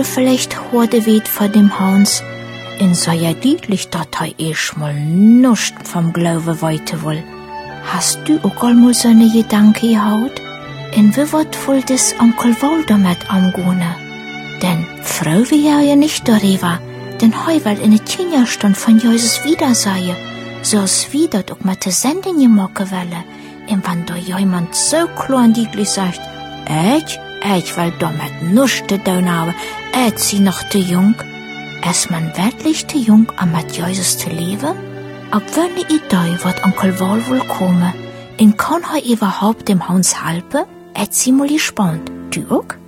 vielleicht heute weht von dem Hans, in so ja deutlich, dass erst mal nuscht vom Glaube weiter will. Hast du auch einmal so eine Gedanke gehabt? In wie wird wohl das Onkel Wal damit angehen? Denn Frau will ja nicht darüber, denn heu will in der Kinderstunde von Jesus wieder sein, so als wie das auch mit der Sendung gemacht welle. Und wenn da jemand so klar und deutlich sagt, ich will damit nichts zu tun haben, sie noch zu jung, ist man wirklich zu jung, um mit Jesus zu leben? Ab welche Idee wird Onkel Wal wohl kommen? Und kann er überhaupt dem Hans helfen? Sie mal gespannt. Du auch?